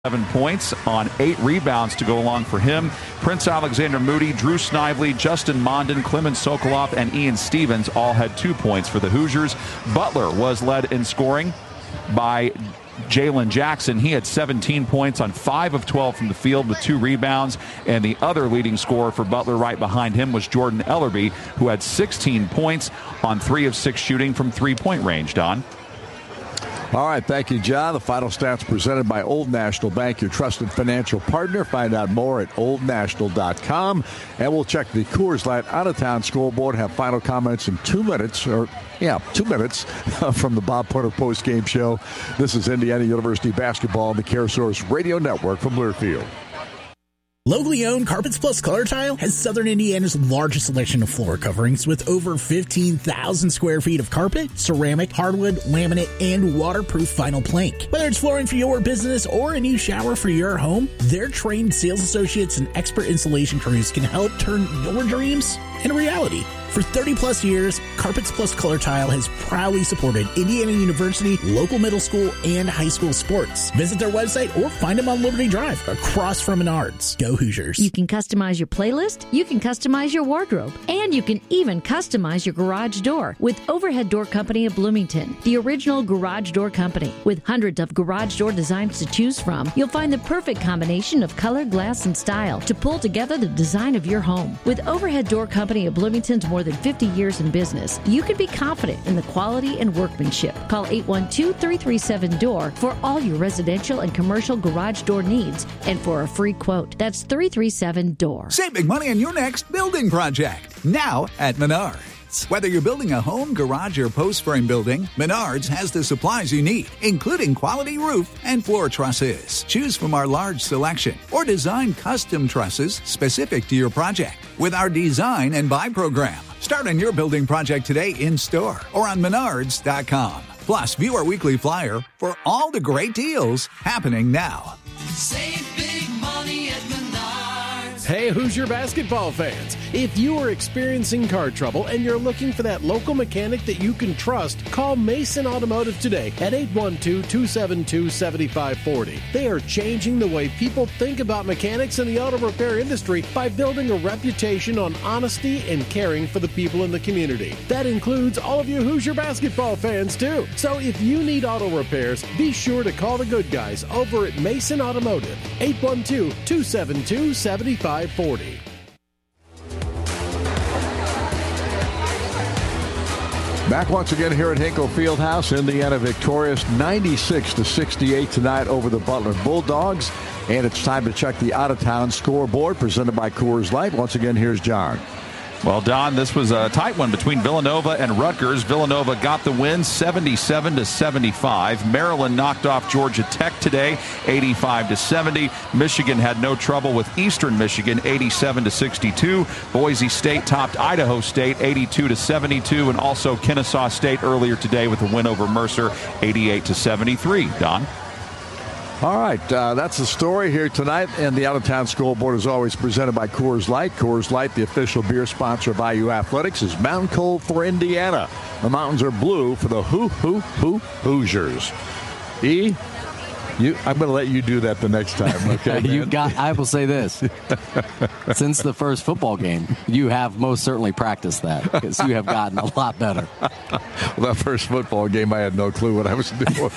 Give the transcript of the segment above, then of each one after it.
7 points on 8 rebounds to go along for him. Prince Alexander Moody, Drew Snively, Justin Mondin, Clemens Sokoloff, and Ian Stevens all had 2 points for the Hoosiers. Butler was led in scoring by Jalen Jackson. He had 17 points on 5 of 12 from the field with 2 rebounds. And the other leading scorer for Butler right behind him was Jordan Ellerby, who had 16 points on 3 of 6 shooting from three-point range. Don? All right, thank you, John. The final stats presented by Old National Bank, your trusted financial partner. Find out more at oldnational.com. And we'll check the Coors Light out-of-town scoreboard. Have final comments in 2 minutes, 2 minutes from the Bob Porter postgame show. This is Indiana University basketball on the CareSource Radio Network from Learfield. Locally owned Carpets Plus Color Tile has Southern Indiana's largest selection of floor coverings with over 15,000 square feet of carpet, ceramic, hardwood, laminate, and waterproof vinyl plank. Whether it's flooring for your business or a new shower for your home, their trained sales associates and expert installation crews can help turn your dreams into reality. For 30-plus years, Carpets Plus Color Tile has proudly supported Indiana University, local middle school, and high school sports. Visit their website or find them on Liberty Drive across from Menards. Go Hoosiers. You can customize your playlist, you can customize your wardrobe, and you can even customize your garage door with Overhead Door Company of Bloomington, the original garage door company. With hundreds of garage door designs to choose from, you'll find the perfect combination of color, glass, and style to pull together the design of your home. With Overhead Door Company of Bloomington's more than 50 years in business, you can be confident in the quality and workmanship. Call 812-337-DOOR for all your residential and commercial garage door needs and for a free quote. That's 337-DOOR. Save big money on your next building project now at Menards. Whether you're building a home, garage, or post-frame building, Menards has the supplies you need, including quality roof and floor trusses. Choose from our large selection or design custom trusses specific to your project with our Design and Buy program. Start on your building project today in-store or on Menards.com. Plus, view our weekly flyer for all the great deals happening now. Save big money at Menards. Hey, Hoosier basketball fans. If you are experiencing car trouble and you're looking for that local mechanic that you can trust, call Mason Automotive today at 812-272-7540. They are changing the way people think about mechanics in the auto repair industry by building a reputation on honesty and caring for the people in the community. That includes all of you Hoosier basketball fans, too. So if you need auto repairs, be sure to call the good guys over at Mason Automotive, 812-272-7540. Back once again here at Hinkle Fieldhouse. Indiana victorious 96-68 tonight over the Butler Bulldogs. And it's time to check the out-of-town scoreboard presented by Coors Light. Once again, here's John. Well, Don, this was a tight one between Villanova and Rutgers. Villanova got the win 77-75. Maryland knocked off Georgia Tech today 85-70. Michigan had no trouble with Eastern Michigan 87-62. Boise State topped Idaho State 82-72, and also Kennesaw State earlier today with a win over Mercer 88-73. Don? All right, that's the story here tonight. And the out-of-town scoreboard is always presented by Coors Light. Coors Light, the official beer sponsor of IU Athletics, is Mountain Cold for Indiana. The mountains are blue for the Hoosiers. I'm going to let you do that the next time, okay? I will say this. Since the first football game, you have most certainly practiced that because you have gotten a lot better. Well, that first football game, I had no clue what I was doing.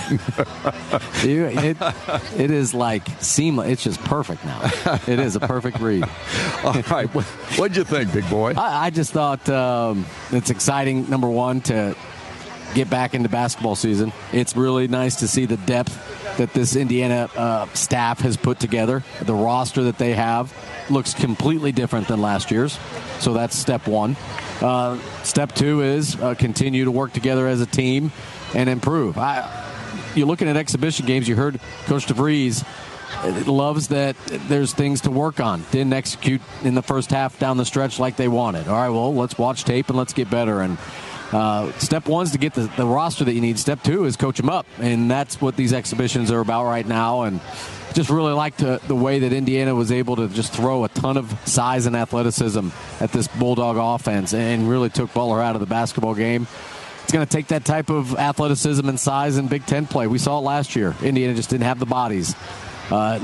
It is like seamless. It's just perfect now. It is a perfect read. All right. What'd you think, big boy? I just thought it's exciting, number one, to get back into basketball season. It's really nice to see the depth that this Indiana staff has put together. The roster that they have looks completely different than last year's. So that's step one. Step two is continue to work together as a team and improve. You're looking at exhibition games. You heard Coach DeVries loves that there's things to work on. Didn't execute in the first half down the stretch like they wanted. All right, well, let's watch tape and let's get better. And step one is to get the roster that you need. Step two is coach them up, and that's what these exhibitions are about right now. And just really liked the way that Indiana was able to just throw a ton of size and athleticism at this Bulldog offense and really took Butler out of the basketball game. It's going to take that type of athleticism and size in Big Ten play. We saw it last year. Indiana just didn't have the bodies.